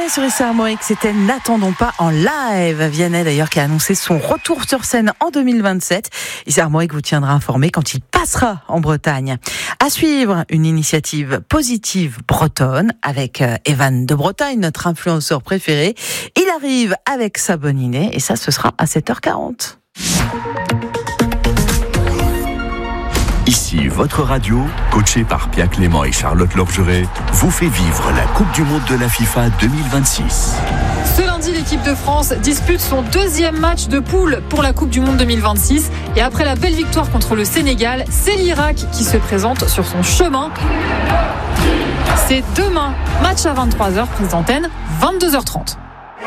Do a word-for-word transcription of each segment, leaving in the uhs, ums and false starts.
Vianney sur Issa Armorique, c'était N'attendons pas en live. Vianney d'ailleurs qui a annoncé son retour sur scène en deux mille vingt-sept. Issa Armorique vous tiendra informé quand il passera en Bretagne. À suivre, une initiative positive bretonne avec Evan de Bretagne, notre influenceur préféré. Il arrive avec sa bonne idée et ça ce sera à sept heures quarante. Ici, votre radio, coachée par Pierre Clément et Charlotte Lorgeret, vous fait vivre la Coupe du Monde de la FIFA deux mille vingt-six. Ce lundi, l'équipe de France dispute son deuxième match de poule pour la Coupe du Monde deux mille vingt-six. Et après la belle victoire contre le Sénégal, c'est l'Irak qui se présente sur son chemin. C'est demain, match à vingt-trois heures, prise d'antenne, vingt-deux heures trente.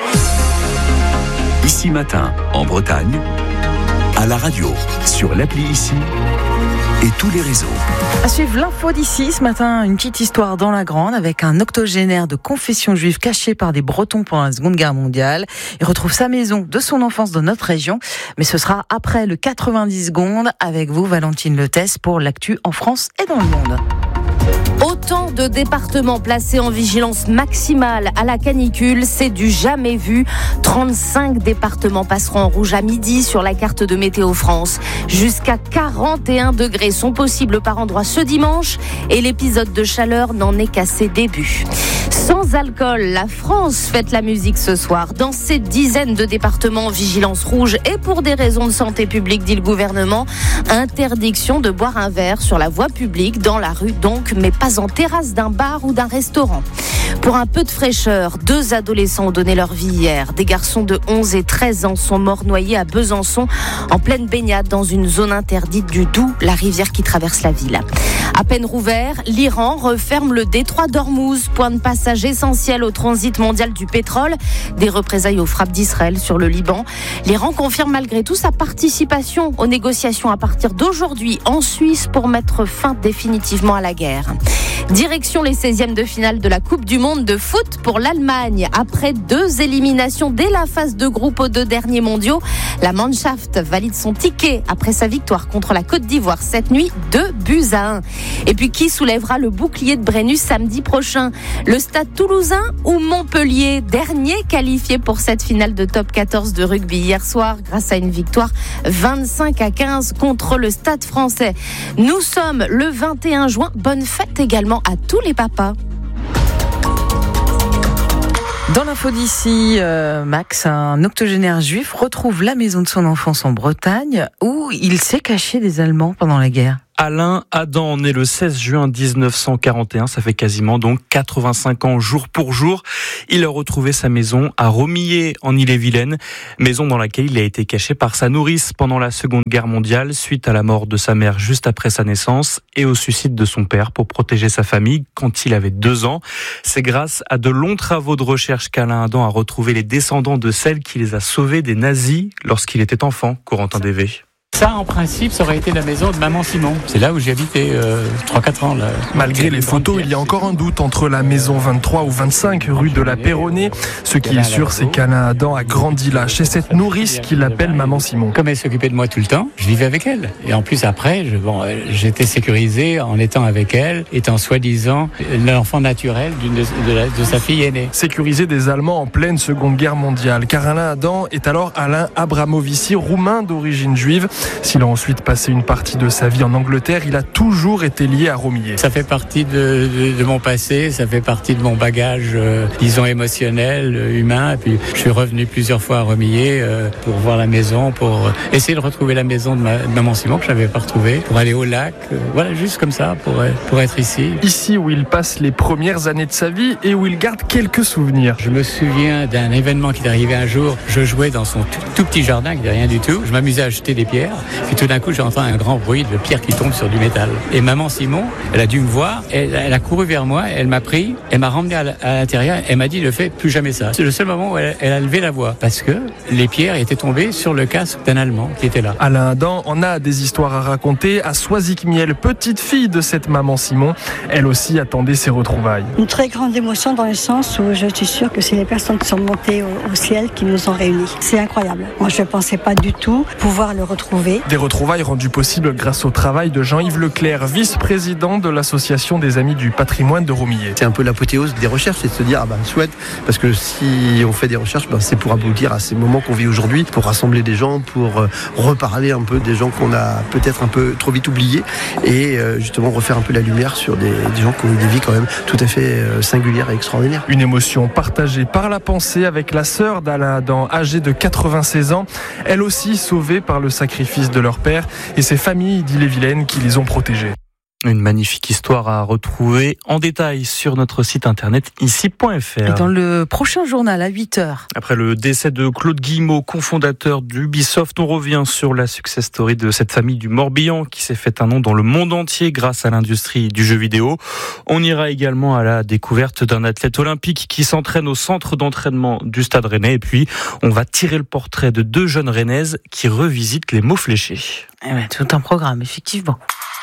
Ici matin, en Bretagne, à la radio, sur l'appli Ici et tous les réseaux. À suivre l'info d'ici ce matin, une petite histoire dans la grande avec un octogénaire de confession juive caché par des Bretons pendant la Seconde Guerre mondiale. Il retrouve sa maison de son enfance dans notre région, mais ce sera après le quatre-vingt-dix secondes avec vous, Valentine Letesse, pour l'actu en France et dans le monde. Autant de départements placés en vigilance maximale à la canicule, c'est du jamais vu. trente-cinq départements passeront en rouge à midi sur la carte de Météo France. Jusqu'à quarante et un degrés sont possibles par endroit ce dimanche et l'épisode de chaleur n'en est qu'à ses débuts. Sans alcool, la France fête la musique ce soir. Dans ces dizaines de départements en vigilance rouge et pour des raisons de santé publique, dit le gouvernement, interdiction de boire un verre sur la voie publique, dans la rue donc, mais pas en terrasse d'un bar ou d'un restaurant. Pour un peu de fraîcheur, deux adolescents ont donné leur vie hier. Des garçons de onze et treize ans sont morts noyés à Besançon en pleine baignade dans une zone interdite du Doubs, la rivière qui traverse la ville. À peine rouvert, l'Iran referme le détroit d'Ormuz, point de passage essentiel au transit mondial du pétrole. Des représailles aux frappes d'Israël sur le Liban. L'Iran confirme malgré tout sa participation aux négociations à partir d'aujourd'hui en Suisse pour mettre fin définitivement à la guerre. Direction les seizièmes de finale de la Coupe du Monde de foot pour l'Allemagne. Après deux éliminations dès la phase de groupe aux deux derniers mondiaux, la Mannschaft valide son ticket après sa victoire contre la Côte d'Ivoire cette nuit, deux buts à un. Et puis qui soulèvera le bouclier de Brennus samedi prochain? Le Stade Toulousain ou Montpellier, dernier qualifié pour cette finale de top quatorze de rugby hier soir grâce à une victoire vingt-cinq à quinze contre le Stade Français. Nous sommes le vingt et un juin. Bonne fête également à tous les papas. Dans l'info d'ici, euh, Max, un octogénaire juif retrouve la maison de son enfance en Bretagne où il s'est caché des Allemands pendant la guerre. Alain Adam, né le seize juin dix-neuf cent quarante et un, ça fait quasiment donc quatre-vingt-cinq ans jour pour jour. Il a retrouvé sa maison à Romillé en Ille-et-Vilaine, maison dans laquelle il a été caché par sa nourrice pendant la Seconde Guerre mondiale, suite à la mort de sa mère juste après sa naissance et au suicide de son père pour protéger sa famille quand il avait deux ans. C'est grâce à de longs travaux de recherche qu'Alain Adam a retrouvé les descendants de celle qui les a sauvés des nazis lorsqu'il était enfant, Corentin Dévé. Ça, en principe, ça aurait été la maison de Maman Simon. C'est là où j'ai habité euh, trois quatre ans. Là. Malgré les photos, il y a encore un doute entre la maison vingt-trois ou vingt-cinq rue de la Péronnée. Ce qui est sûr, c'est qu'Alain Adam a grandi là, chez cette nourrice qu'il appelle Maman Simon. Comme elle s'occupait de moi tout le temps, je vivais avec elle. Et en plus, après, je, bon, j'étais sécurisé en étant avec elle, étant soi-disant l'enfant naturel d'une de, de, la, de sa fille aînée. Sécurisé des Allemands en pleine Seconde Guerre mondiale. Car Alain Adam est alors Alain Abramovici, roumain d'origine juive. S'il a ensuite passé une partie de sa vie en Angleterre, il a toujours été lié à Romillé. Ça fait partie de, de, de mon passé, ça fait partie de mon bagage, euh, disons, émotionnel, euh, humain. Et puis, je suis revenu plusieurs fois à Romillé euh, pour voir la maison, pour euh, essayer de retrouver la maison de, ma, de Maman Simon que je n'avais pas retrouvée, pour aller au lac, euh, voilà, juste comme ça, pour, euh, pour être ici. Ici où il passe les premières années de sa vie et où il garde quelques souvenirs. Je me souviens d'un événement qui est arrivé un jour. Je jouais dans son tout, tout petit jardin, qui n'est rien du tout. Je m'amusais à jeter des pierres. Puis tout d'un coup, j'ai entendu un grand bruit de pierre qui tombe sur du métal. Et Maman Simon, elle a dû me voir, elle, elle a couru vers moi, elle m'a pris, elle m'a ramené à l'intérieur, elle m'a dit ne fais plus jamais ça. C'est le seul moment où elle, elle a levé la voix, parce que les pierres étaient tombées sur le casque d'un Allemand qui était là. Alain Adam en a des histoires à raconter à Soisic Miel, petite fille de cette Maman Simon. Elle aussi attendait ses retrouvailles. Une très grande émotion dans le sens où je suis sûre que c'est les personnes qui sont montées au, au ciel qui nous ont réunis. C'est incroyable. Moi, je ne pensais pas du tout pouvoir le retrouver retrouver. Des retrouvailles rendues possibles grâce au travail de Jean-Yves Leclerc, vice-président de l'association des Amis du patrimoine de Romillet. C'est un peu l'apothéose des recherches, c'est de se dire, ah ben souhaite, parce que si on fait des recherches, ben, c'est pour aboutir à ces moments qu'on vit aujourd'hui, pour rassembler des gens, pour euh, reparler un peu des gens qu'on a peut-être un peu trop vite oubliés, et euh, justement refaire un peu la lumière sur des, des gens qui ont eu des vies quand même tout à fait euh, singulières et extraordinaires. Une émotion partagée par la pensée avec la sœur d'Alain Adam, âgée de quatre-vingt-seize ans, elle aussi sauvée par le sacrifice de leur père et ses familles d'Ille-et-Vilaine qui les ont protégés. Une magnifique histoire à retrouver en détail sur notre site internet ici point f r. Et dans le prochain journal à huit heures. Après le décès de Claude Guillemot, cofondateur d'Ubisoft, on revient sur la success story de cette famille du Morbihan qui s'est fait un nom dans le monde entier grâce à l'industrie du jeu vidéo. On ira également à la découverte d'un athlète olympique qui s'entraîne au centre d'entraînement du Stade Rennais. Et puis, on va tirer le portrait de deux jeunes rennaises qui revisitent les mots fléchés. Eh ben, tout un programme, effectivement.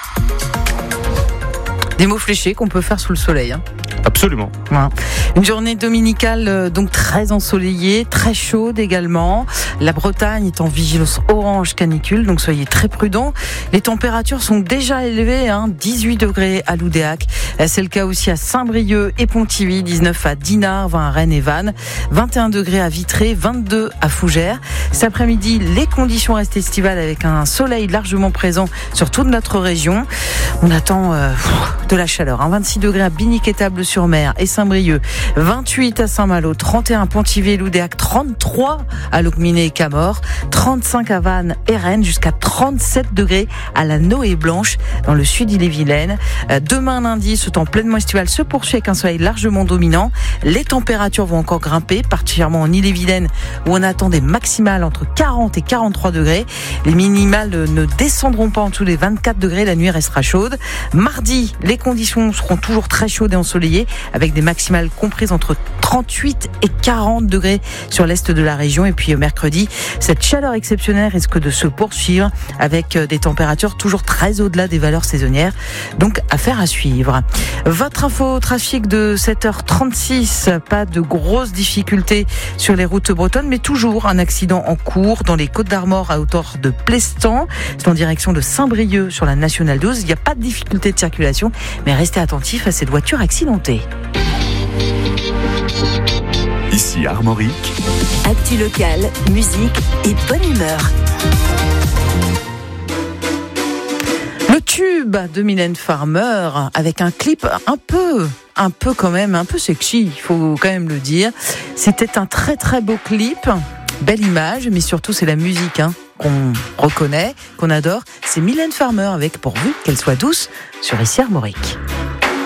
Des mots fléchés qu'on peut faire sous le soleil. Hein. Absolument. Voilà. Une journée dominicale donc très ensoleillée, très chaude également. La Bretagne est en vigilance orange canicule, donc soyez très prudents. Les températures sont déjà élevées, hein, dix-huit degrés à Loudéac. C'est le cas aussi à Saint-Brieuc et Pontivy, dix-neuf à Dinard, vingt à Rennes et Vannes, vingt et un degrés à Vitré, vingt-deux à Fougères. Cet après-midi, les conditions restent estivales avec un soleil largement présent sur toute notre région. On attend euh, de la chaleur, hein, vingt-six degrés à Binic et Table-sur-Mer et Saint-Brieuc, vingt-huit à Saint-Malo, trente et un à Pontivy et Loudéac, trente-trois à Locminé et Camors, trente-cinq à Vannes et Rennes, jusqu'à trente-sept degrés à la Noë-Blanche dans le sud d'Ille-et-Vilaine. Demain lundi, ce temps pleinement estival se poursuit avec un soleil largement dominant. Les températures vont encore grimper, particulièrement en Ille-et-Vilaine où on attend des maximales entre quarante et quarante-trois degrés. Les minimales ne descendront pas en dessous des vingt-quatre degrés, la nuit restera chaude. Mardi, les conditions seront toujours très chaudes et ensoleillées avec des maximales comprises entre trente-huit et quarante degrés sur l'est de la région. Et puis mercredi, cette chaleur exceptionnelle risque de se poursuivre avec des températures toujours très au-delà des valeurs saisonnières. Donc affaire à suivre. Votre info trafic de sept heures trente-six, pas de grosses difficultés sur les routes bretonnes, mais toujours un accident en cours dans les Côtes-d'Armor à hauteur de Plestan. C'est en direction de Saint-Brieuc sur la Nationale douze. Il n'y a pas de difficulté de circulation, mais restez attentifs à cette voiture accidentée. Ici Armorique. Actu locale, musique et bonne humeur. Le tube de Mylène Farmer avec un clip un peu, un peu quand même, un peu sexy, il faut quand même le dire. C'était un très très beau clip, belle image, mais surtout c'est la musique hein, qu'on reconnaît, qu'on adore. C'est Mylène Farmer avec Pourvu qu'elle soit douce sur Ici Armorique.